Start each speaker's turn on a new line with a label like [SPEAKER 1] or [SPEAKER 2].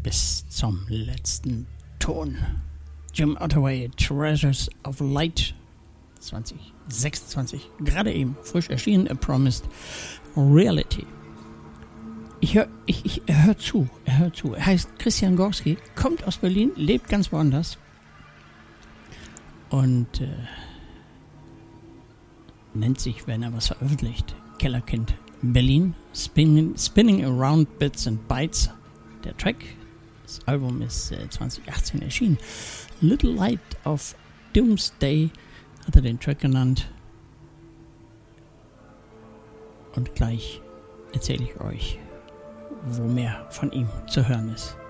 [SPEAKER 1] bis zum letzten Ton. Jim Ottaway, Treasures of Light 2026, gerade eben frisch erschienen, A Promised Reality. Er hört zu. Er heißt Christian Gorski, kommt aus Berlin, lebt ganz woanders und nennt sich, wenn er was veröffentlicht, Kellerkind Berlin, Spinning Around Bits and Bytes. Der Track, das Album ist 2018 erschienen. Little Light of Doomsday hat er den Track genannt. Und gleich erzähle ich euch, wo mehr von ihm zu hören ist.